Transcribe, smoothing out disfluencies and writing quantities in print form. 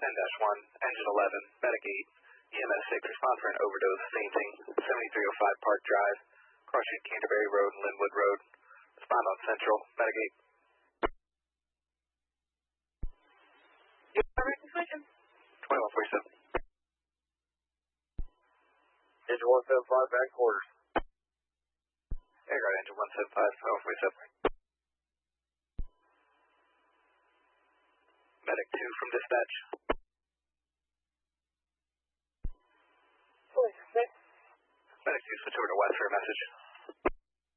10-1, Engine 11, Medic 8, EMS 6, respond for an overdose, fainting, 7305 Park Drive, cross street Canterbury Road and Linwood Road. Respond on Central, Medic 8. Emergency 2147. Engine 175, back quarters. Air Guard Engine 175, 2147. Medic 2 from dispatch. Police 6. Medic 2, switch over to West for a message.